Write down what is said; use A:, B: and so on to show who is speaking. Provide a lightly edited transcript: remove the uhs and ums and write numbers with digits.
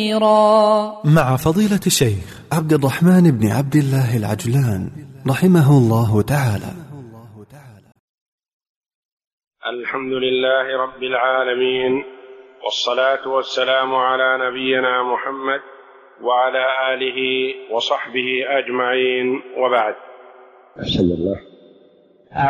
A: مع فضيلة الشيخ
B: عبد الرحمن بن عبد الله العجلان رحمه الله تعالى.
C: الحمد لله رب العالمين، والصلاة والسلام على نبينا محمد وعلى آله وصحبه أجمعين، وبعد.
D: أحسن الله.